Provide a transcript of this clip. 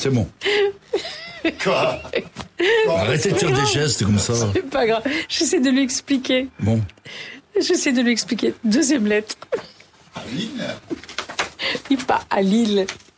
C'est bon. Quoi? Arrêtez de faire des gestes comme ça. C'est pas grave. J'essaie de lui expliquer. Bon. J'essaie de lui expliquer. Deuxième lettre. Aline? Il pas à Lille.